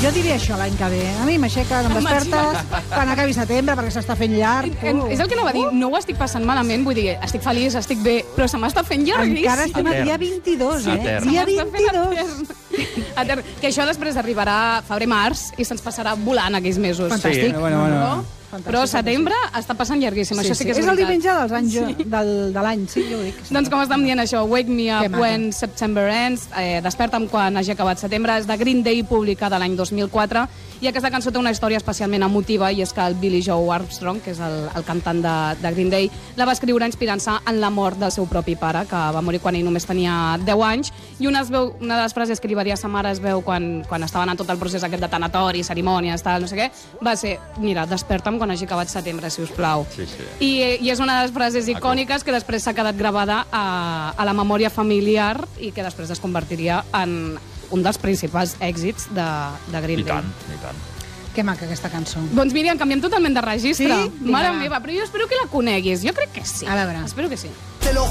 Jo diria això l'any que ve. A mi m'aixeca, em despertes, quan acabi setembre, perquè s'està fent llarg. És el que anava a dir, no ho estic passant malament, vull dir, estic feliç, estic bé, però se m'està fent llarguíssim. Encara estem a dia 22, Dia 22. Que això després arribarà febrer-març i se'ns passarà volant aquells mesos. Fantàstic. Sí, bueno. Però setembre està passant llarguíssim, això sí que és el veritat. diumenge dels anys de l'any, sí, jo ho dic. Doncs com estem dient això, Wake Me Que Up maca. When September Ends, Desperta'm quan hagi acabat setembre, és de Green Day, publicada l'any 2004, i aquesta cançó té una història especialment emotiva, i és que el Billy Joe Armstrong, que és el cantant de Green Day, la va escriure inspirant-se en la mort del seu propi pare, que va morir quan ell només tenia 10 anys, i una de les frases que li va dir a sa mare es veu quan estaven en tot el procés aquest de tanatori, cerimònies, tal, no sé què, va ser, mira, desperta'm quan hagi acabat setembre, si us plau. Sí, sí. I és una de les frases icòniques que després s'ha quedat gravada a la memòria familiar i que després es convertiria en un dels principals èxits de Green Day. I tant. Que maca, aquesta cançó. Doncs Míriam, canviem totalment de registre. Sí? Mare Vinga. meva, però jo espero que la coneguis. Jo crec que sí. A veure. Espero que sí. Te lo